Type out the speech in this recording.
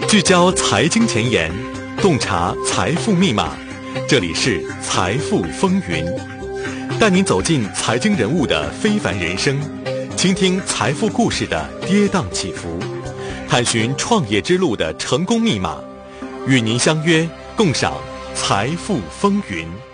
聚焦财经前沿，洞察财富密码。这里是财富风云，带您走进财经人物的非凡人生，倾听财富故事的跌宕起伏，探寻创业之路的成功密码。与您相约共赏财富风云。